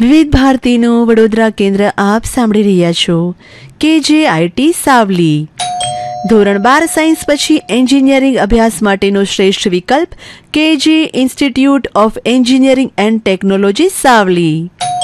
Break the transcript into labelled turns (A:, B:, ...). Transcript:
A: વિવિધ ભારતીનું વડોદરા કેન્દ્ર આપ સાંભળી રહ્યા છો. KJIT સાવલી. ધોરણ 12 સાયન્સ પછી એન્જિનિયરિંગ અભ્યાસ માટેનો શ્રેષ્ઠ વિકલ્પ KJ institute of engineering and technology Savli.